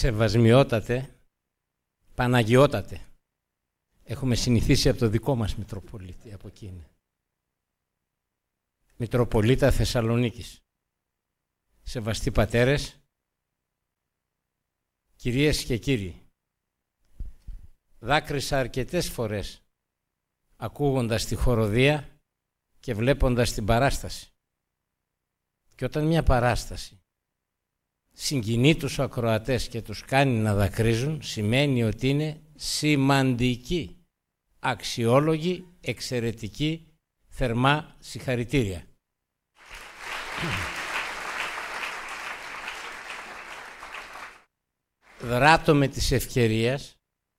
Σεβασμιότατε, Παναγιώτατε. Έχουμε συνηθίσει από το δικό μας Μητροπολίτη, από εκείνη. Μητροπολίτα Θεσσαλονίκης. Σεβαστοί πατέρες, κυρίες και κύριοι, δάκρυσα αρκετές φορές ακούγοντας τη χοροδία και βλέποντας την παράσταση. Και όταν μια παράσταση συγκινεί τους ακροατές και τους κάνει να δακρύζουν, σημαίνει ότι είναι σημαντική, αξιόλογη, εξαιρετική, θερμά συγχαρητήρια. Δράτω με της ευκαιρίας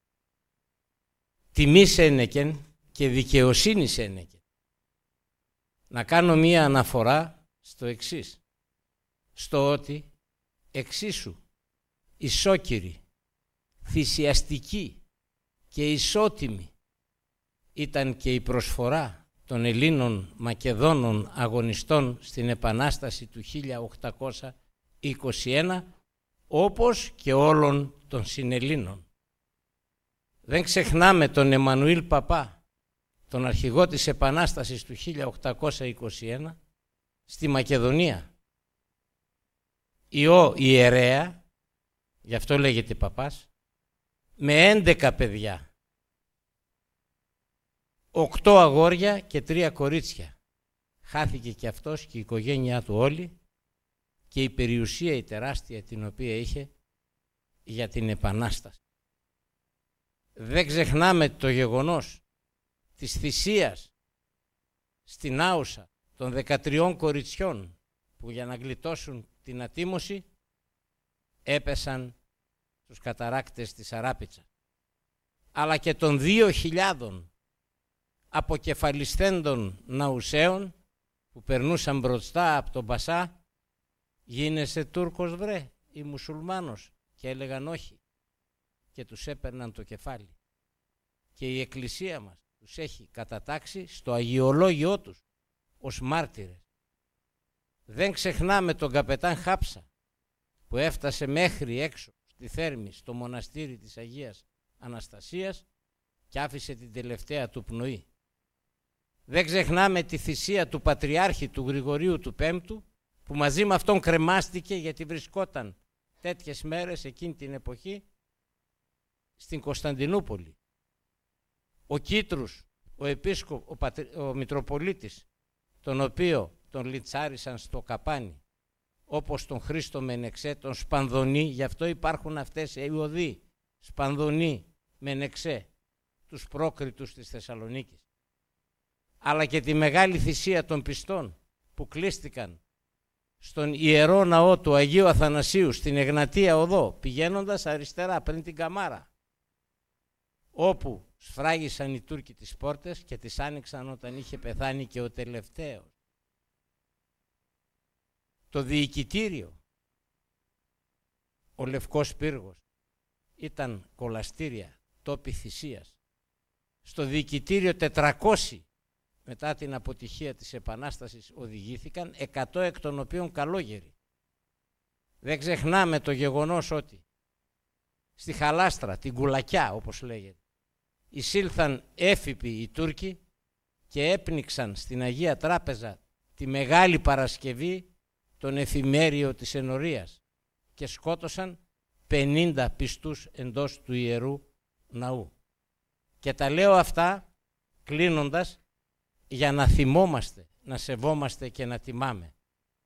τιμής ένεκεν και δικαιοσύνης ένεκεν να κάνω μία αναφορά στο εξής, στο ότι εξίσου ισόκυρη, θυσιαστική και ισότιμη ήταν και η προσφορά των Ελλήνων Μακεδόνων αγωνιστών στην Επανάσταση του 1821, όπως και όλων των συνελλήνων. Δεν ξεχνάμε τον Εμμανουήλ Παπά, τον αρχηγό της Επανάστασης του 1821, στη Μακεδονία. Ιερέα, γι' αυτό λέγεται Παπάς, με 11 παιδιά, 8 αγόρια και 3 κορίτσια. Χάθηκε και αυτός και η οικογένειά του όλη και η περιουσία η τεράστια την οποία είχε για την Επανάσταση. Δεν ξεχνάμε το γεγονός της θυσίας στην Άουσα των 13 κοριτσιών που για να γλιτώσουν την ατίμωση έπεσαν στους καταράκτες της Αράπιτσα, αλλά και των 2.000 αποκεφαλισθέντων Ναουσαίων που περνούσαν μπροστά από τον Πασά. Γίνεσαι Τούρκος βρε ή μουσουλμάνος? Και έλεγαν όχι και τους έπαιρναν το κεφάλι. Και η Εκκλησία μας τους έχει κατατάξει στο αγιολόγιό τους ως μάρτυρες. Δεν ξεχνάμε τον καπετάν Χάψα που έφτασε μέχρι έξω στη Θέρμη, στο μοναστήρι της Αγίας Αναστασίας και άφησε την τελευταία του πνοή. Δεν ξεχνάμε τη θυσία του Πατριάρχη του Γρηγορίου του Πέμπτου που μαζί με αυτόν κρεμάστηκε γιατί βρισκόταν τέτοιες μέρες εκείνη την εποχή στην Κωνσταντινούπολη. Ο Κίτρους, ο Μητροπολίτης, τον οποίο τον λιτσάρισαν στο καπάνι, όπως τον Χρήστο Μενεξέ, τον Σπανδονή, γι' αυτό υπάρχουν αυτές οι οδοί, Σπανδονή, Μενεξέ, τους πρόκριτους της Θεσσαλονίκης. Αλλά και τη μεγάλη θυσία των πιστών που κλείστηκαν στον Ιερό Ναό του Αγίου Αθανασίου, στην Εγνατία Οδό, πηγαίνοντας αριστερά πριν την Καμάρα, όπου σφράγισαν οι Τούρκοι τις πόρτες και τις άνοιξαν όταν είχε πεθάνει και ο τελευταίος. Το διοικητήριο, ο Λευκός Πύργος, ήταν κολαστήρια, τόποι θυσίας. Στο διοικητήριο 400 μετά την αποτυχία της Επανάστασης οδηγήθηκαν, 100 εκ των οποίων καλόγεροι. Δεν ξεχνάμε το γεγονός ότι στη Χαλάστρα, την Κουλακιά όπως λέγεται, εισήλθαν έφυποι οι Τούρκοι και έπνιξαν στην Αγία Τράπεζα τη Μεγάλη Παρασκευή τον εφημέριο της ενορίας και σκότωσαν 50 πιστούς εντός του Ιερού Ναού. Και τα λέω αυτά κλείνοντας για να θυμόμαστε, να σεβόμαστε και να τιμάμε.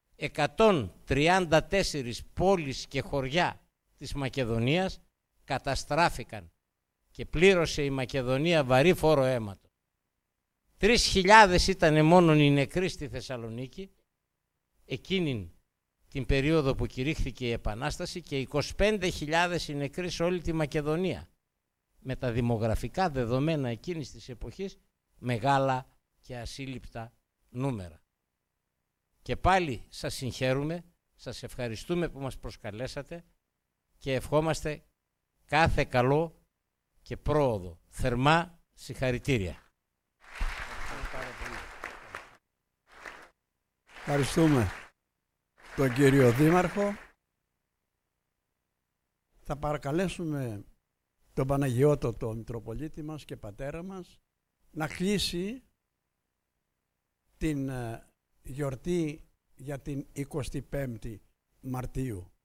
134 πόλεις και χωριά της Μακεδονίας καταστράφηκαν και πλήρωσε η Μακεδονία βαρύ φόρο αίματος. 3.000 ήταν μόνον οι νεκροί στη Θεσσαλονίκη εκείνη την περίοδο που κηρύχθηκε η Επανάσταση και 25.000 οι νεκροί σε όλη τη Μακεδονία. Με τα δημογραφικά δεδομένα εκείνης της εποχής μεγάλα και ασύλληπτα νούμερα. Και πάλι σας συγχαίρουμε, σας ευχαριστούμε που μας προσκαλέσατε και ευχόμαστε κάθε καλό και πρόοδο. Θερμά συγχαρητήρια. Ευχαριστούμε τον κύριο Δήμαρχο. θα παρακαλέσουμε τον Παναγιώτο, τον Μητροπολίτη μας και πατέρα μας, να κλείσει την γιορτή για την 25η Μαρτίου.